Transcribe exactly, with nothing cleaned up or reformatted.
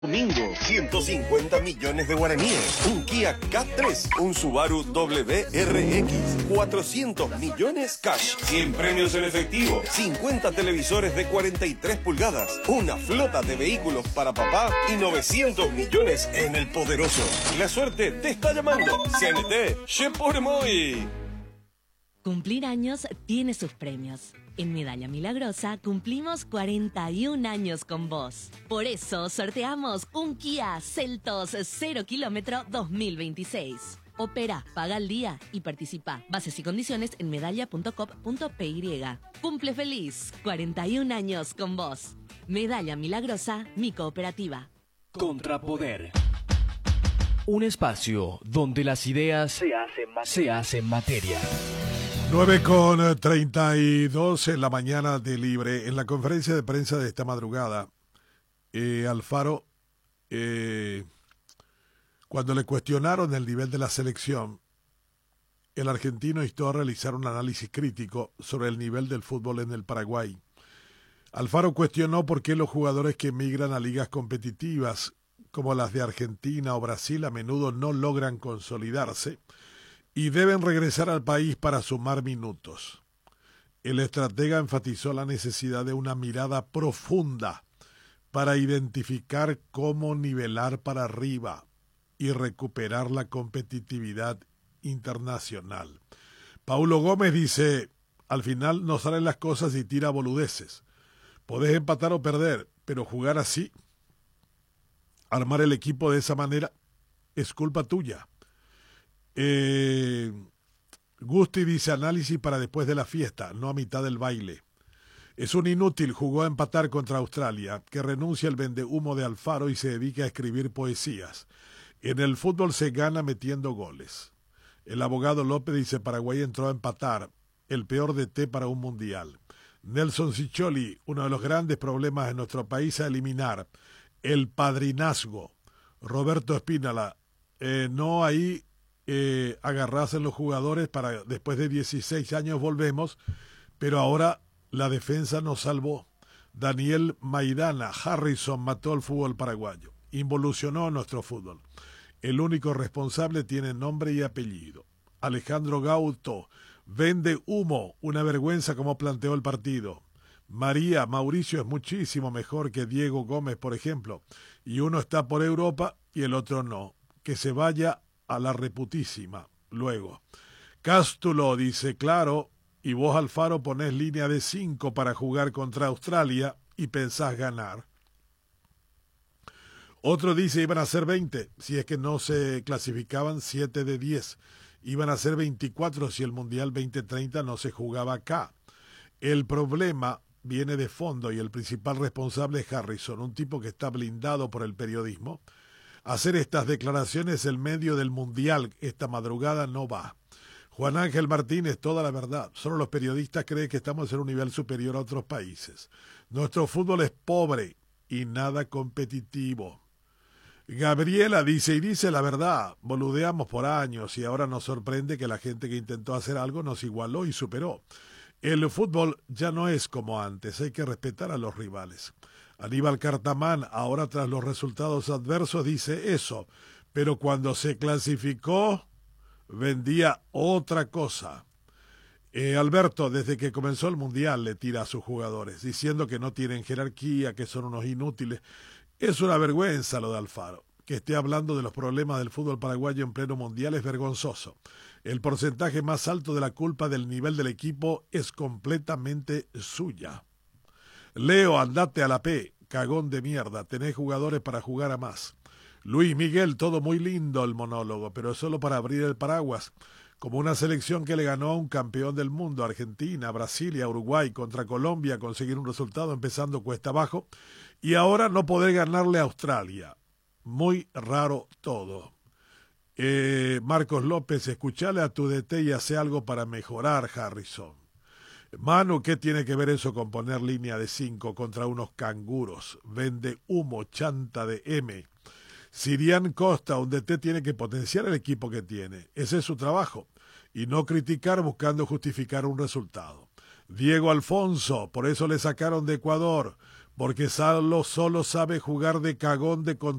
Domingo, ciento cincuenta millones de guaraníes, un Kia K tres, un Subaru W R X, cuatrocientos millones cash, cien premios en efectivo, cincuenta televisores de cuarenta y tres pulgadas, una flota de vehículos para papá y novecientos millones en el poderoso. La suerte te está llamando. C N T, Je por muy. Cumplir años tiene sus premios. En Medalla Milagrosa cumplimos cuarenta y un años con vos. Por eso sorteamos un Kia Seltos cero kilómetro dos mil veintiséis. Opera, paga al día y participa. Bases y condiciones en medalla punto com punto p y. Cumple feliz, cuarenta y un años con vos. Medalla Milagrosa, mi cooperativa. Contrapoder. Un espacio donde las ideas se hacen materia. Se hacen materia. nueve con treinta y dos en la mañana de Libre. En la conferencia de prensa de esta madrugada, eh, Alfaro, eh, cuando le cuestionaron el nivel de la selección, el argentino instó a realizar un análisis crítico sobre el nivel del fútbol en el Paraguay. Alfaro cuestionó por qué los jugadores que emigran a ligas competitivas, como las de Argentina o Brasil, a menudo no logran consolidarse y deben regresar al país para sumar minutos. El estratega enfatizó la necesidad de una mirada profunda para identificar cómo nivelar para arriba y recuperar la competitividad internacional. Paulo Gómez dice, al final no salen las cosas y tira boludeces. Podés empatar o perder, pero jugar así, armar el equipo de esa manera, es culpa tuya. Eh, Gusti dice análisis para después de la fiesta, no a mitad del baile. Es un inútil, jugó a empatar contra Australia, que renuncia al vendehumo de Alfaro y se dedica a escribir poesías. En el fútbol se gana metiendo goles. El abogado López dice Paraguay entró a empatar, el peor D T para un mundial. Nelson Ciccioli, uno de los grandes problemas en nuestro país a eliminar, el padrinazgo. Roberto Espínala, eh, no ahí Eh, agarrarse los jugadores para después de dieciséis años volvemos, pero ahora la defensa nos salvó. Daniel Maidana, Harrison mató al fútbol paraguayo, involucionó nuestro fútbol. El único responsable tiene nombre y apellido. Alejandro Gauto, vende humo, una vergüenza como planteó el partido. María, Mauricio es muchísimo mejor que Diego Gómez, por ejemplo, y uno está por Europa y el otro no. Que se vaya a la reputísima. Luego, Cástulo dice, claro, y vos Alfaro ponés línea de cinco para jugar contra Australia y pensás ganar. Otro dice, iban a ser veinte, si es que no se clasificaban siete de diez. Iban a ser veinticuatro si el Mundial veinte treinta no se jugaba acá. El problema viene de fondo y el principal responsable es Harrison, un tipo que está blindado por el periodismo. Hacer estas declaraciones en medio del Mundial esta madrugada no va. Juan Ángel Martínez, toda la verdad. Solo los periodistas creen que estamos en un nivel superior a otros países. Nuestro fútbol es pobre y nada competitivo. Gabriela dice, y dice la verdad, boludeamos por años y ahora nos sorprende que la gente que intentó hacer algo nos igualó y superó. El fútbol ya no es como antes, hay que respetar a los rivales. Aníbal Cartamán, ahora tras los resultados adversos, dice eso, pero cuando se clasificó, vendía otra cosa. Eh, Alberto, desde que comenzó el Mundial, le tira a sus jugadores, diciendo que no tienen jerarquía, que son unos inútiles. Es una vergüenza lo de Alfaro. Que esté hablando de los problemas del fútbol paraguayo en pleno Mundial es vergonzoso. El porcentaje más alto de la culpa del nivel del equipo es completamente suya. Leo, andate a la P, cagón de mierda, tenés jugadores para jugar a más. Luis Miguel, todo muy lindo el monólogo, pero solo para abrir el paraguas, como una selección que le ganó a un campeón del mundo, Argentina, Brasil y a Uruguay, contra Colombia, conseguir un resultado empezando cuesta abajo, y ahora no poder ganarle a Australia. Muy raro todo. Eh, Marcos López, escuchale a tu D T y hace algo para mejorar, Harrison. Manu, ¿qué tiene que ver eso con poner línea de cinco contra unos canguros? Vende humo, chanta de M. Sirian Costa, un D T tiene que potenciar el equipo que tiene. Ese es su trabajo. Y no criticar buscando justificar un resultado. Diego Alfonso, por eso le sacaron de Ecuador. porque Salo solo sabe jugar de cagón de